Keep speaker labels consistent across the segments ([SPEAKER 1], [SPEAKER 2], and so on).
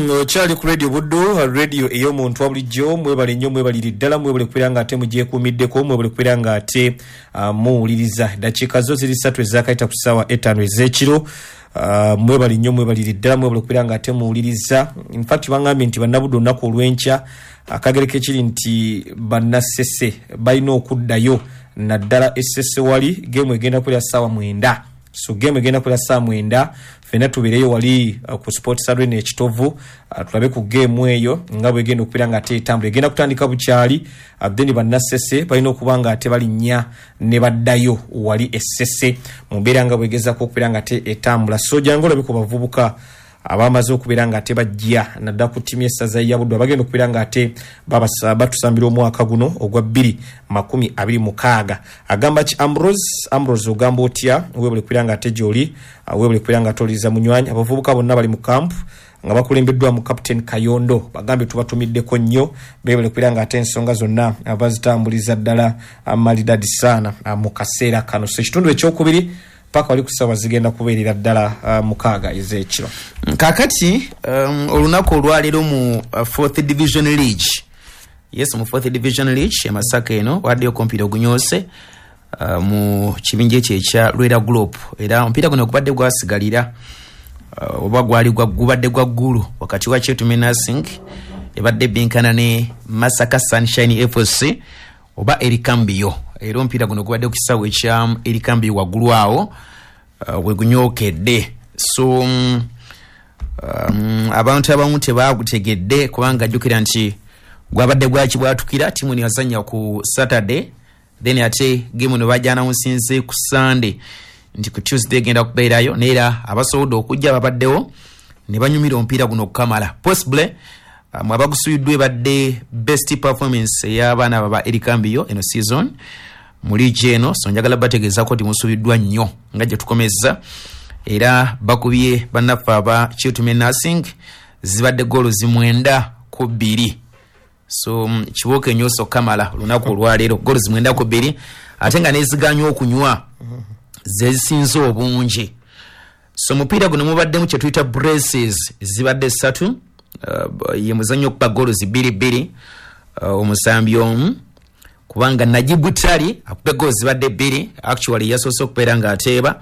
[SPEAKER 1] Chali ku radio buddo radio eyo muntu wabulijjo mwebale nnyo mwebaliri ddala mwebale kwiranga ate mujekuumiddeko mwebale kwiranga ate muwuliriza dakiika zo ziri 3 ezakaita ku ssaawa 5 ez'ekiro mwebale nnyo mwebaliri ddala mwebale kwiranga ate muwuliriza. In fact bangambye nti bannabuddo olunaku olw'enkya akagereko ekiri nti bannassese balina okuddayo naddala essese wali gemu egenda kulya ssaawa 9. So game egenda kulya ssaawa 9 fena tubireyo wali ku Sport Saturday n'ekitovu tulabe ku game eyo nga bwe egenda okupira nga ate etambula egenda kutandika bukyali then bannassese balina okuba nga ate balinnya ne baddayo wali essese mu mbeera nga bwegezako okupira nga ate etambula. So jangu olabe ku bavubuka abamaze okubira nga ate bajja nadda ku timu essaza ya Buddu abagenda okubira nga ate batusambira omwaka guno ogwa 2026. Agamba ki Ambrose ogamba otya webule kwira nga ate joli webule kwira nga toliza munywanyi abavubuka bonna bali mu camp nga bakulembeddwa mu Captain Kayondo bagambye tubatumiddeko nnyo bebule kwira nga ate ensonga zonna abazitambuliza ddala amalidadi sana mu kaseera kano. So ekitundu ekyokubiri paka wali kusaba zigenda kubeerera ddala 6 ez'ekiro.
[SPEAKER 2] Kakati olunaku olwaliro mu 4th Division League. Yes, mu 4th Division League Masaka eno waddeyo kompira ogunyose mu kibinje kye kya Lwera Group era ompira guno kubadde gwasigalira oba gwali gubadde gwa ggulu wakati wa Chetume Nursing ebadde binkana ne Masaka Sunshine FC oba Erikambiyo. Era ompira guno gubadde ku kisaawe ekya Erikambiyo waggulu awo wegunyokedde. So abantu abamu tebagutegedde kubanga ajjukira nti gwabadde gwakibwatukira timu ne yazanya ku Saturday then ate game no bajana musinze ku Sunday nti ku Tuesday genda kubeerayo neera abasobola okujja babaddewo ne banyumira ompira guno okukamala possibly abagusubiddwe badde best performance y'abaana baba Erikambiyo eno season muri jeno so njagala bategeeza ko timusubiddwa nnyo nga gye tukomeza era bakubye bannafa aba Chetume Nursing zibadde golo zimwenda ku 2. So kiboke nyoso kamala lunaku olwaleero golo zimwenda ku 2 ate nga neziganywa okunywa zezisinze obungi. So mupira guno mubadde mu kye tuyita braces zibadde 3 ye muzanyo kuba golo zibiri 2 omusambi omu kubanga Najibu Tali akupe golo zibadde 2 actually yasoose okubeera nga ateeba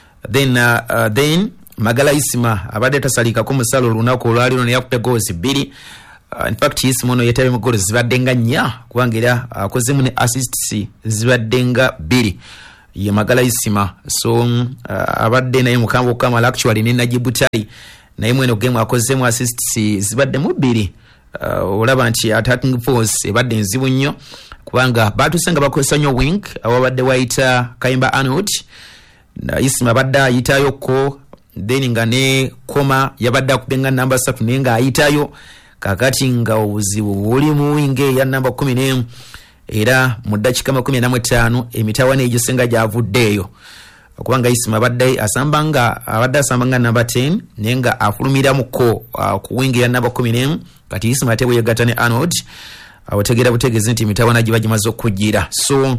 [SPEAKER 2] then Magala Isima abadde tasalika ku musalo lunaku olwaliro ne yakupe golo 2. In fact Isima ono yetabe mu golo zibadde nga 4 kubanga era akozemu ne assists zibadde nga 2 ye Magala Isima. So abadde naye mukambo okamala actually ne Najibu Tali naye mweno game akozemu assists zibadde mu 2. Olaba nti attacking force ebadde nzibu nnyo kubanga batusenga bakozesa nnyo wing awabadde wayita Kayimba Arnold na Isima badde ayitayo ko then nga ne Koma yabadde akubenga namba 3 nenga ayitayo kakati nga obuzibu buli mu wing ya namba 11 era mu dakika 15 emitawana egisenga gyavuddeyo kubanga Isima badde asambanga namba 10 nenga afulumira muko ku wing ya namba 11 kati Isima atebwe yegatane Arnold awotegera butegeze nti mitawana giba gimaze okujira. So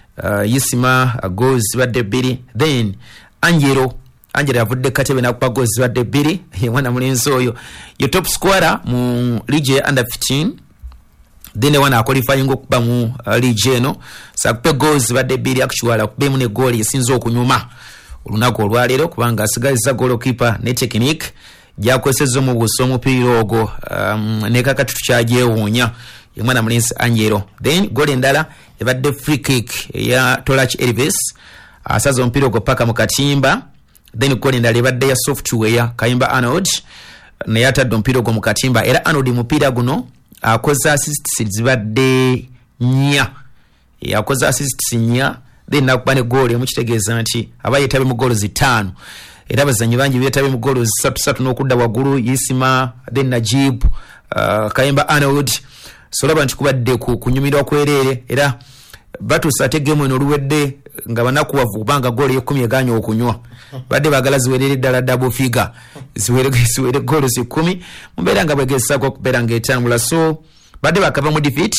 [SPEAKER 2] Isima goals badde 2 then Angelo avudde katebe na kupa goals badde 2 ye mwana mulenzi oyo ye top scorer mu league under 15 then wana qualifying okuba mu league eno sakupe goals badde 2 actually akubemu ne goal yesinzo okunyuma olunaku olwaleero kubanga asigaliza goalkeeper ne technique gyakozesezza mu buso omupira ogwo ne kakatutu kyagyewuunya ye mwana mulenzi Angelo. Then goal endala ebadde free kick ya Tolach Elvis asaza ompira ogwo paka mu katimba. Then goal endala ebadde ya software ya Kayimba Arnold ne yatadde ompira ogwo mu katimba era Arnold mupira guno akoze assists zibadde 4 yakoze assists 4 then nakubane goal emukitegeeza nti abayetabe mu goal 5 era bazanyi bangi betabe mu goal 3 n'okudda waggulu Isima then Najib Kayimba Arnold. So laba nti kubadde kunyumirwa kwerere era batusa ate game eno luwedde nga banakuwavu banga goal ye 10 eganyo okunywa badde bagala ziwerere ddala double figure ziwere goal 10 mumbeera nga bwegesa ko kubeera nga etambula. So badde bakava mu defeat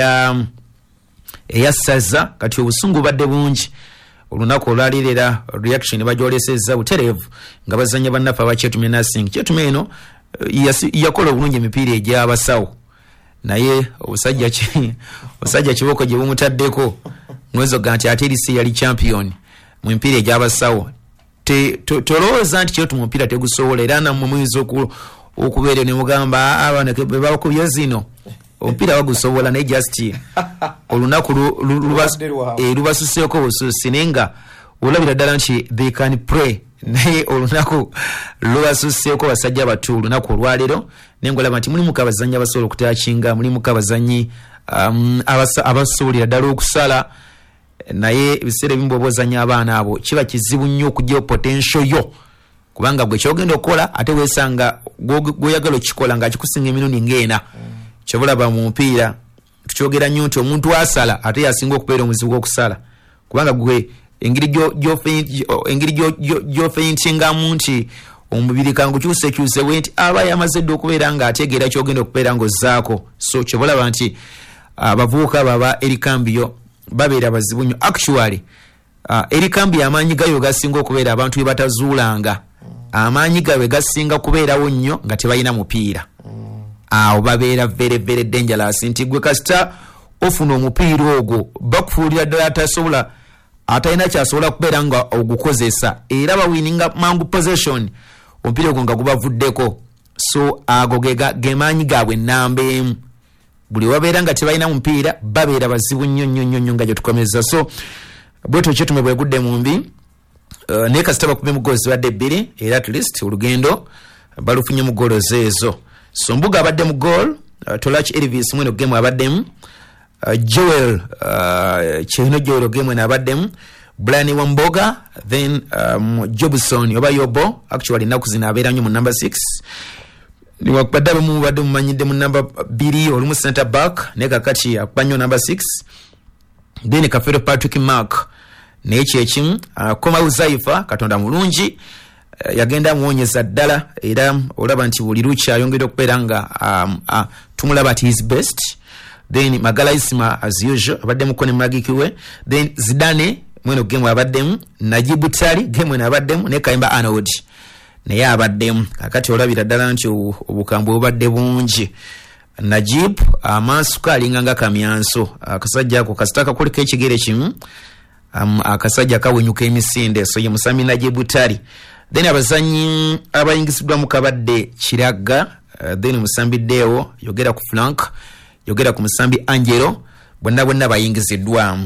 [SPEAKER 2] eya saza kati obusungu badde bungi olunaku olwalirira reaction bajoleseza buterevu nga bazanya bannafa aba Chetume Nursing. Chetume eno yakola obulungi emipiira egy'abasawo naye osajja kiboko gye bumutaddeko mwezo ga nti ate erisi yali champion mu mipiira egy'abasawo tolowooza nti kyo tumupiira tegusobola era nammwe muyinza okubeera ne mugamba abaana bebakubye zino omupiira bagusobola naye just olunaku lubasuseeko busuusi naye nga olabira ddala nti they can pray naye olunaku lubasuseeko basajja batu olunaku olwaleero naye ngolaba nti mulimuko abazannyi abasobola okutakinga mulimuko abazannyi abasobolera ddala okusala naye ebiseera ebimu bw'oba ozannya abaana abo kiba kizibu nnyo okugyayo potential yo kubanga gwe kyogenda okukola ate weesanga gw'oyagala okikola ng'akikusinga emirundi ng'ena kyobulaba mu mupiira tukyogera nnyo nti omuntu asala ate yasinga okubeera omuzibu gw'okusala kubanga gwe engeri gy'ofeintingamu nti omubiri kangukyusekyuse we nti aba yamaze dde okubeera ng'ategeera kyogenda okubeera ng'ozzaako so kyobulaba nti abavubuka baba eri kambiyo babeera bazibu nnyo actually eri kambi amaanyi gayo gasinga okubeera abantu be batazuulanga amaanyi gawe gasinga kubeerawo nnyo nga tebalina mupiira awo babeera very very dangerous nti gwe kasita ofuna omupiira ogwo bakufuulira ddala atalina kyasobola kubeera nga ogukozesa era bawininga mangu possession omupiira ogwo nga gubavuddeko so ago ge maanyi gaabwe nnamba emu buli wabeera nga tebalina mupiira babeera bazibu nnyo nga gye tukomeza so bwetyo kyetume bwegudde mu mbi naye kasita bakubye mu goolo zibadde bbiri era at least olugendo balufunye mu goolo zeezo so Mbuga abadde mu goal Tolachi Elvis mweno game abaddemu Joel Chino Joel game mweno abaddemu Brian Wamboga then Jobson oba Yobo actually naku zina abeera nnyo mu number 6 ni wakubadde mu badde mu manyide mu number 2 olumu center back ne kakati akbanyo number 6 then Kafero Patrick Mark ne ekimu Koma Uzaifa katonda mulungi yagenda muonyeza ddala era olaba nti buli lucha ayongera okubeera nga tumulaba at his best then Magala Isma as usual abadde mukone magikiwe then Zidane mweno game abaddemu Najibu Tali game mweno abaddemu ne Kaimba Arnold naye abaddemu kakati olabira ddala nti obukambwe obadde bungi Najib amasuka alinganga kamyanso akasajja ako kasitaka kuliko ekigere kimu akasajja kawenyuka emisinde so ye Musami Najibu Tali then abazanyi abayingisidwa mu kabadde Kiraga then Musambi Deo yogera ku Frank yogera ku Musambi Angelo bonna bayingiziddwa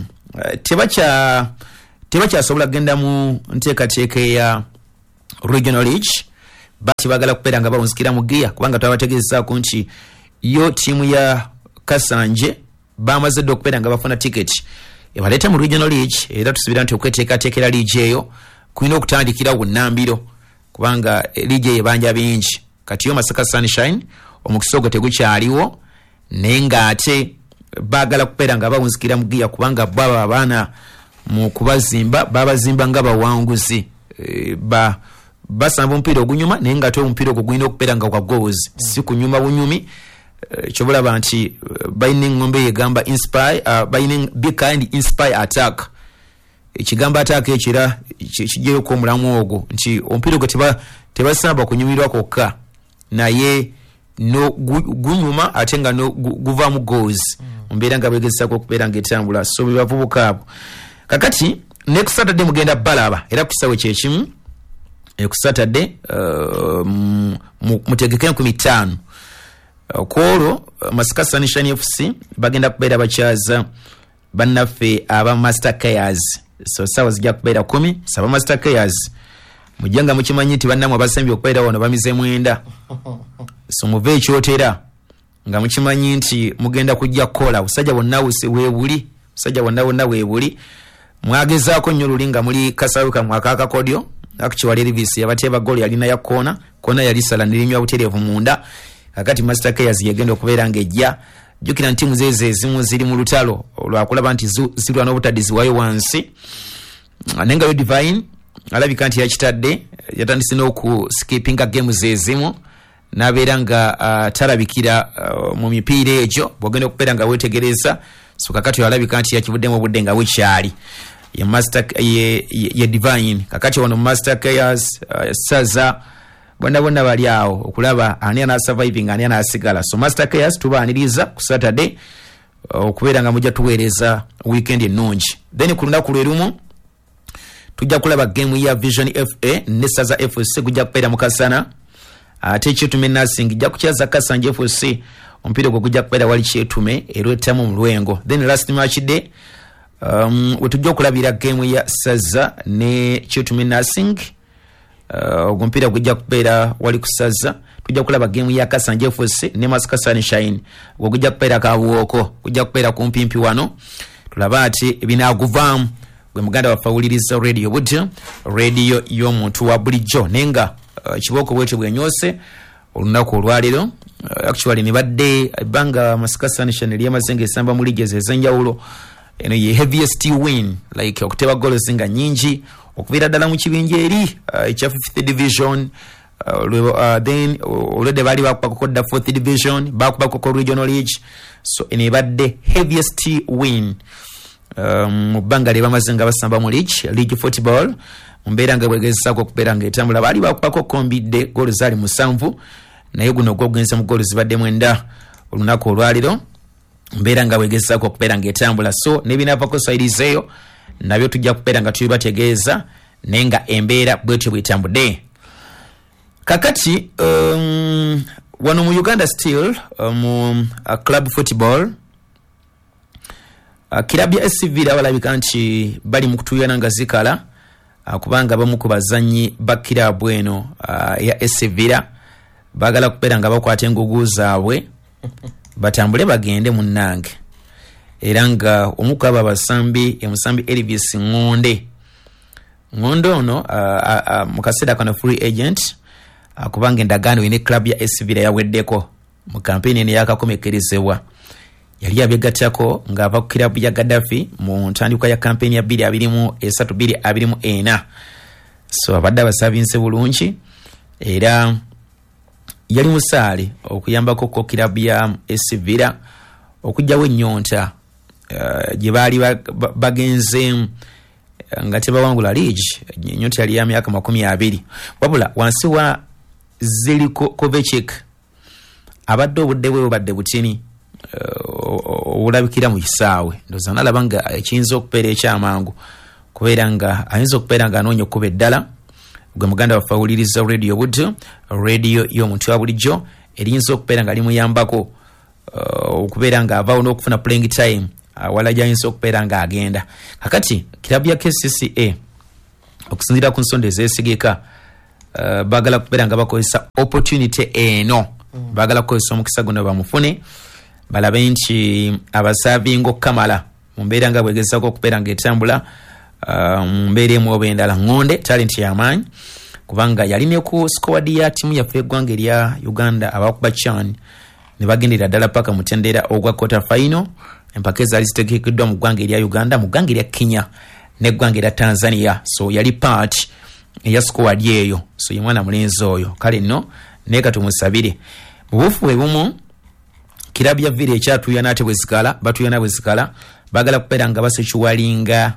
[SPEAKER 2] tebacha sobola genda mu nteekateeka ya Regional League bati bagala kupeera nga bawunzikira mu gear kubanga twabategezaako nti yo tiimu ya Kasanje bamaze dde okupeera nga bafuna ticket ebaleta mu Regional League era tusubira nti okweteekateekera league eyo kulina okutandikira bunnambiro kubanga league ebanja bingi kati yo Masaka Sunshine omukisa ogwo tegukyaliwo naye ng'ate baagala kupeera nga bawunzikira mu gear kubanga baba abaana mu kubazimba babazimba nga bawanguzi basamba omupiira ogunyuma naye ng'ate omupiira ogwo gulina okubeera nga gwa goals si kunyuma bunyumi kyobulaba nti balina engombe yegamba inspire balina be kind inspire attack ekigamba attack ekira kijeyoko omulamu ogwo nti omupiira ogwo tebasamba kunyumirwa kwokka naye no gunyuma ate nga no guvaamu goals mbeera nga begezaako okubeera ng'etambula so bwe bavubuka abo kakati next Saturday mugenda balaba era ku kisaawe kyekimu ku Saturday mutegeke 15 kwolwo Masaka Sunshine FC bagenda kubeera bakyaza bannaffe aba Master Kayers so sawa zijja kubeera 10 saba Master Kayers mujanga mukimanyi nti bannamwe abasembye okubeera wano bamize mwenda so muve ekyotera nga mukimanyi nti mugenda kujja kukola usajja bonna weebuli usajja bonna weebuli mwagezaako nnyo luli nga muli kasaawe kamwe akakakodyo actually Elvis yabateeba goal yalina ya kona yali sala nirinywa butereevu munda kakati Master Kayers yagenda okubeera ng'ejja jjukira ntiimu zeezo ezimu ziri mu lutalo lwakulaba nti zirwa n'obutadiziwayo wansi nenga yo Divine alabika nti yakitadde yatandise n'okuskipinga games ezimu n'abeera nga talabikira mu mipiira egyo bw'ogenda okubeera nga weetegereza so kakati alabika nti yakibuddemu obudde nga wekyali ye Divine kakati wano Master Kayers saza bonna bali awo okulaba ani ana surviving ani ana asigala. So Master Chaos tubaaniriza ku Saturday okubeera nga mujja tuweereza weekend ennungi. Then ku lunaku lwe lumu tujja kulaba game ya Vision FA ne Saza FC kujja kubeera mu Kasana. Ate Kyetume Nursing jja kuchaza Kasanje FC omupiira gwe gujja kubeera wali Kyetume erwetamu mu Lwengo. Then last match day wetujja okulabira game ya Saza ne Kyetume Nursing. Omupiira gujja kubeera wali ku Saza. Tujja kulaba game ya Kasanje FC ne Masaka Sunshine gwe gujja kubeera Kabuoko gujja kubeera kumpimpi wano. Tulaba ati binaguvaamu gwe muganda wafawuliriza radio budde radio y'omuntu wa bulijjo nenga kiboko bwete bwenyose olunaku olwaliro actually nibadde banga Masaka Sunshine liya mazenga esamba mu league ezenjawulo eno ye heaviest win like okuteba goals nga nyingi okubira ddala mu kibinja eri ekya 5th division then already bali bakukoda 4th division bakubako regional league so enibadde heaviest win mu bbanga lye bamaze nga basamba mu league football mbeera nga bwegezesaako okubeera nga etambula baali bakubako kombidde goolu zaali 7 naye guno gwogenza mu goolu zibadde 9 olunaku olwaliro mbeera nga bwegezesaako okubeera nga etambula so nebinaavako sairizeeyo nabyo tujja kubeera nga tubibategeeza naye nga embeera bwetyo bwetambudde. Kakati wano mu Uganda still mu club football kilabu ya SCV abalabika nti bali mu kutuyana nga zikala kubanga bamu ku bazanyi ba kilabu eno ya SCV bagala kubeera nga bakwata engugu zaabwe batambule bagende mu Nnange era nga omuku abo abasambi emusambi Elvis Ngonde ono mu kaseera kano free agent kubanga endagaano ine club ya SCV yaweddeko mu campaign ene yakakomekerezebwa yali abegattako ng'ava ku kilabu ya Gaddafi mu ntandikwa ya campaign ya 2023-2024 so abadde abasavinse bulungi era yali musaale okuyambako ko kilabu ya SCV okujjawo ennyonta gye baali bagenze nga tebawangula league ennyonta yali ya myaka 20 wabula wansi wa Zeljko Kovacic abadde obudde bwe badde butini olabikira mu kisaawe ndoza nalaba nga ekiyinza okubeera ekyamangu kubeera nga ayinza okubeera nga anoonya okuba eddala gwe muganda wafawuliriza radio budde radio y'omuntu wa bulijjo eriyinza okubeera nga limuyambako okubeera nga avaawo n'okufuna playing time wala gyayinza okubeera nga agenda. Kakati kilabu ya KCCA okusinziira ku nsonda ezeesigika bagala kubeera nga bakozesa opportunity eno bagala kukozesa omukisa guno bamufune balabe nti abasavingo Kamala mu mbeera nga bwegezaako okubeera nga etambula mu mbeera emu oba endala. Ngonde talent y'amaanyi kubanga yali ne ku squad ya timu yaffe eggwanga erya Uganda abakuba CHAN ne bagendera ddala paka mutendera ogwa quarter final empaka ezaali zitegekeddwa mu ggwanga erya Uganda mu ggwanga erya Kenya n'eggwanga erya Tanzania so yali part eya squad eyo so ye mwana mulenzi oyo kale nno naye katumusabire mu bufu bwe bumu kilabu ya Villa ekyatuyana ate bwezikala batuyana bwezikala bagala kubeera nga basekiwalinga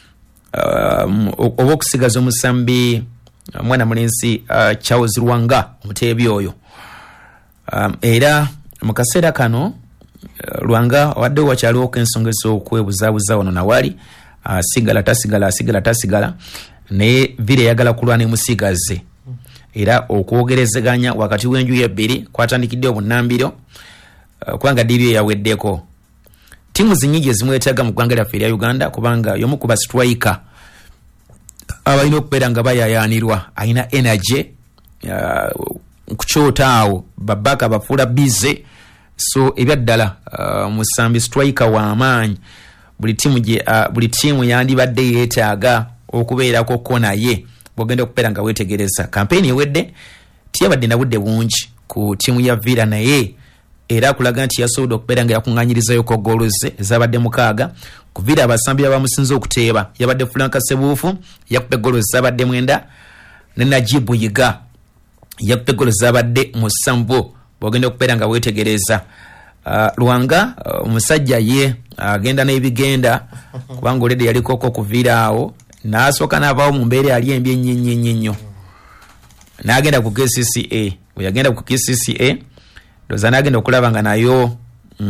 [SPEAKER 2] oba okusigaza omusambi mwana mulenzi Charles Lwanga omuteebi oyo era mu kaseera kano Lwanga wadde wakyaliwo ensonga ez'okwebuzaabuza wano nawali asigala tasigala naye Villa yagala kulwana emusigaze era okwogerezeganya wakati w'enjuyi ebbiri kwatandikidde obunnambiro kubanga diri yaweddeko timu zinyingi ezimwetaaga mu ggwanga lyaffe erya Uganda kubanga y'omu ku bastriker abalina okubeera nga bayayaanirwa alina energy kukyota awo babaka bafuula bize so ebyaddala musambi striker w'amaanyi buli tiimu yandibadde yeetaaga okubeerako ko naye bwogenda okubeera nga weetegereza kampeyini ewedde tiyabadde na budde bungi ku tiimu ya Villa naye era kulaga nti yasobola okubeera nga yakuŋŋaanyirizayo ko goolu ze ezabadde 6 ku Villa abasambi abamusinza okuteeba yabadde Franka Sebuufu yakuba goolu ezabadde 9 ne Najibu Yiga yakuba goolu ezabadde 7 bwogenda okubeera nga weetegereza Lwanga omusajja ye agenda n'ebigenda kubanga olede yalikoko ku Villa awo n'asooka n'avaawo mu mbeera yali embi ennyo n'agenda ku KCCA. We yagenda ku KCCA ndoza n'agenda okulaba nga nayo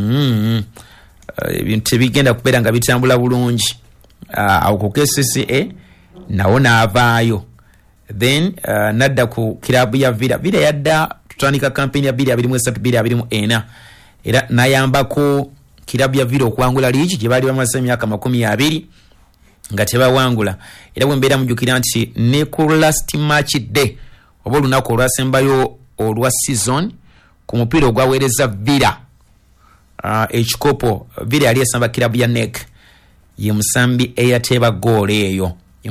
[SPEAKER 2] ebintu tebigenda kubeera nga bitambula bulungi. Awo ku KCCA nawo n'avaayo. Then nadda ku kilabu ya Villa yadda tutandika campaign ya 2023-2024 era nayambako kilabu ya Villa okuwangula liigi gye baali bamaze emyaka 20 nga tebawangula. Era bwe mbeera mujjukira nti ne ku last match day oba olunaku olwasembayo olwa season ku mupiira ogwaweereza Villa ekikopo Villa yali esamba kilabu ya NEC ye musambi eyateeba goal eyo.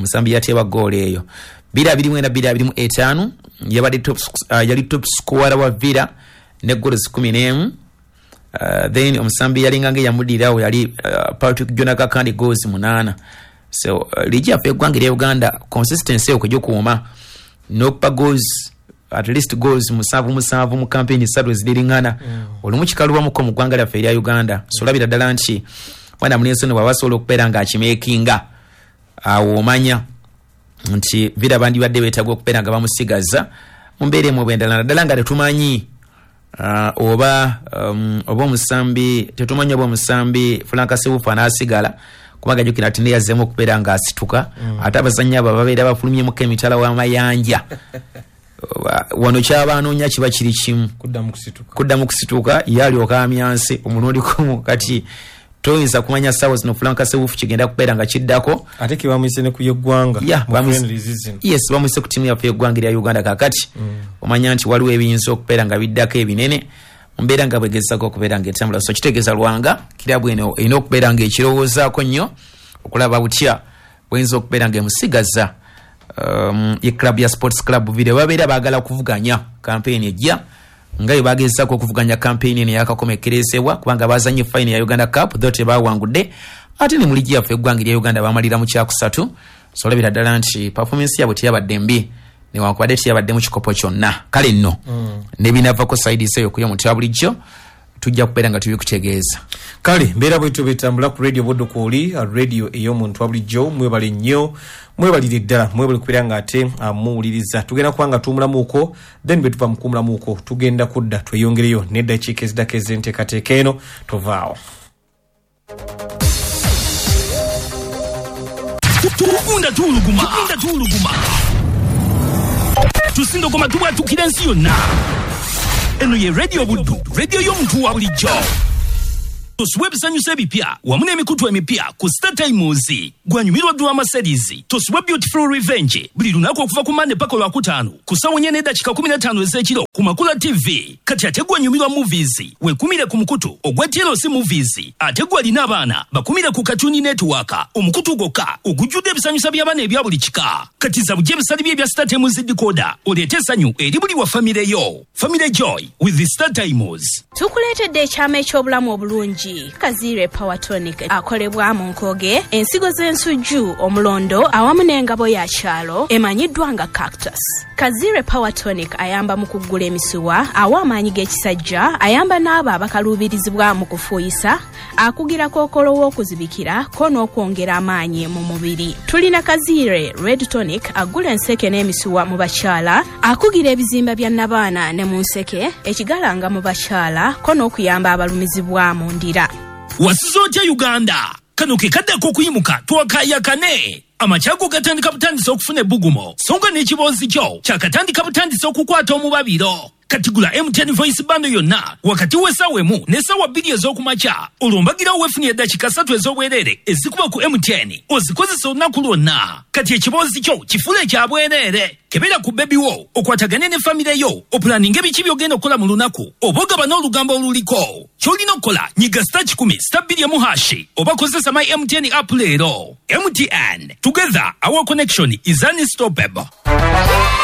[SPEAKER 2] Villa 21-25 yali top scorer wa Villa ne goals 11. Then omusambi yalinga yamudirawo yali Patrick Jonaka kandi goals 8. So ligi afa eggwanga lya Uganda consistency okujukuma nokupa goals at least goals 7 mu campaign 3 ezilingana olumu kikalubamuko mu ggwanga lyaffe erya Uganda. So labira ddala nti mwana munesono wabasobola okubeera nga akimekinga awo omanya nti Villa bandi badde beetagwa okubeera nga bamusigaza mu mbeera emu bwendala ddala nga tetumanyi oba omusambi tetumanyi oba omusambi Franka Sewufu anaasigala kubaga jukira ati yazemu okubeera nga asituka ate abazannyi abo babeera bafulumyemu emitala w'amayanja wano kyabanoonya kiba kiri kimu kuddamu kusituka yalyoka amyansi omulundi gumu kati toyinza kumanya ssaawa zino Franka Sewufu kigenda kubeera nga kiddako
[SPEAKER 1] ate kibamuyise ne ku yeggwanga
[SPEAKER 2] bamuyise ku tiimu yaffe yeggwanga erya Uganda kakati omanya nti waliwo ebiyinza okubeera nga biddako ebinene mbeera nga bwegezako okubeera nga etambula. So kitegeeza Lwanga kirabu eno erina okubeera nga ekirowoozaako nnyo okulaba butya bweyinza okubeera nga emusigaza ye club ya Sports Club Villa babeera baagala okuvuganya campaign ejja nga bagezako okuvuganya campaign eno yakakomekerezebwa kubanga bazanye fine ya Uganda Cup thote bawangudde ate ne muligi yaffe eggwanga erya Uganda bamalira mu kyakusatu. So labira ddala nti performance yabwe teyabadde mbi newankubadde teyabadde mu kikopo kyonna. Kale nno nebinavako saidi seyo kuyo muti wa bulijjo tujja kubeera nga tubikutegeeza.
[SPEAKER 1] Kale mbeera bwetu betambula ku radio Bodokooli radio ey'omuntu wa bulijjo. Mwebale nnyo mwebalire ddala mwebale kubeera nga ate muwuliriza. Tugenda kubanga tuwumulamuuko then bwe tuva mu kuwumulamuuko tugenda kudda tweyongereyo n'eddakiika eziddako ez'enteekateeka eno tovaawo.
[SPEAKER 3] Tugunda tuluguma tusindogoma tubwatukira ensi yonna. Eno ye radio Buddu, radio y'omuntu wa bulijjo. Tosuwe ebisanyusa ebipya wamu n'emikutu emipya ku Star Times. Gwanyumirwa drama series Tosuwe Beautiful Revenge buli lunaku okuva ku Monday paka Lwakutaano ku ssaawa 4:15 ez'ekiro ku Makula TV. Kati ate gwanyumirwa movies wekumire ku mukutu ogwa TLC Movies. Ate gwalina abaana bakumire ku Cartoon Network omukutu gwokka ogujjudde ebisanyusa by'abaana ebya buli kika. Kati za bujje ebisali by'ebya Star Times decoder oleete essanyu eri buli wa family yo. Family Joy with the Star Times.
[SPEAKER 4] Tukuleetedde ekyama eky'obulamu obulungi Kazire Power Tonic akolebwa mu Nkoge, ensigo z'ensujju, omulondo awamu n'engabo ya kyalo emanyiddwa nga Cactus. Kazire Power Tonic ayamba mu kuggula emisuwa, awa amaanyi g'ekisajja, ayamba n'abo abakaluubirizibwa mu kufuuyisa, akugira kookolo w'okuzibikira ko n'okwongera amaanyi mu mubiri. Tulina Kazire Red Tonic agula enseke n'emisuwa mu bakyala, akugira ebizimba bya nabaana ne mu nseke, ekigalanga mu bakyala ko n'okuyamba abalumizibwa mu ndira.
[SPEAKER 3] Wasizo otya Uganda kano ke kaddako okuyimuka twakayakane. Amachako gatandika butandisa okufuna ebbugumo songa n'ekiboozi kyo kyakatandika butandisa okukwata omubabiro. Katigula M10 voice bando yonna wakati w'essaawa emu n'essaawa 2 ez'okumakya olombagirawo weefunye eddakiika 3 ez'obwereere ezikuba ku M10 ozikozesa olunaku lwonna. Kati ekiboozi kyo kifule ekya bwereere. Kebera ku bebi wo okwatagane ne famire yo opulaninga ebiki by'ogenda okukola mu lunaku oba ogaba n'olugambo oluliko. Ky'olina okukola nyiga *10*2 oba kozesa my M10 app leero. MTN, together our connection is unstoppable.